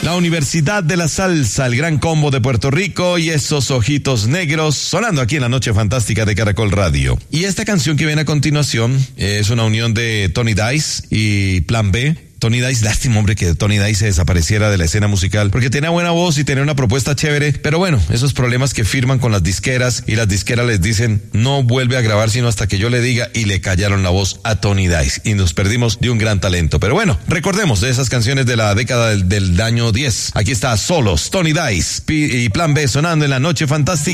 La Universidad de la Salsa, el gran combo de Puerto Rico y esos ojitos negros sonando aquí en la Noche Fantástica de Caracol Radio. Y esta canción que viene a continuación es una unión de Tony Dice y Plan B. Tony Dice, lástima, hombre, que Tony Dice se desapareciera de la escena musical, porque tenía buena voz y tenía una propuesta chévere, pero bueno, esos problemas que firman con las disqueras y las disqueras les dicen, no vuelve a grabar sino hasta que yo le diga, y le callaron la voz a Tony Dice y nos perdimos de un gran talento. Pero bueno, recordemos de esas canciones de la década del año 10. Aquí está Solos, Tony Dice y Plan B sonando en la Noche Fantástica.